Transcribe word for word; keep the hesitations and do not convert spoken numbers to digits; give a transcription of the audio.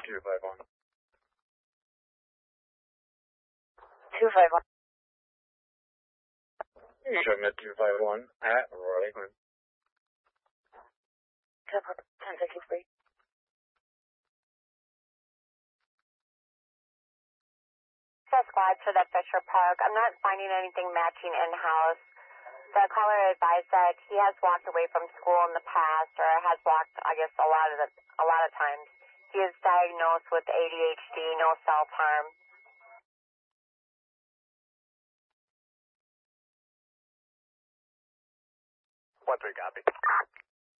two five one. two five one. Submit two five one at Lakeland. ten sixty-three. Squad for the Fisher Park. I'm not finding anything matching in-house. The caller advised that he has walked away from school in the past, or has walked, I guess, a lot of the, a lot of times. He is diagnosed with A D H D, no self-harm. One three copy.